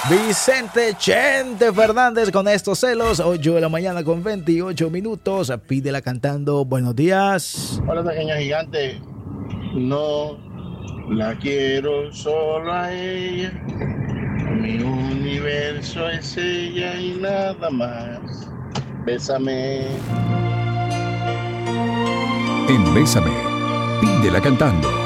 Vicente Chente Fernández con estos celos, 8 de la mañana con 28 minutos. Pídela cantando. Buenos días. Hola, pequeña gigante. No la quiero solo a ella. Mi universo es ella y nada más. Bésame. En Bésame, pídela cantando.